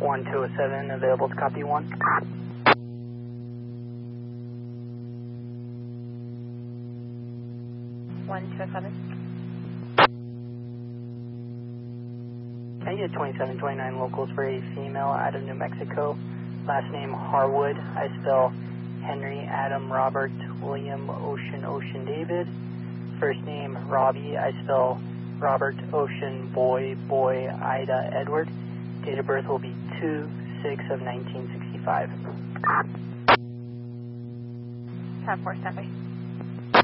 1207, available to copy 1. 1207. Can I get 2729 locals for a female out of New Mexico? Last name Harwood. I spell Henry, Adam, Robert, William, Ocean, David. First name Robbie. I spell Robert, Ocean, Boy, Ida, Edward. Date of birth will be 2/6 of 1965. Tab 4 standby.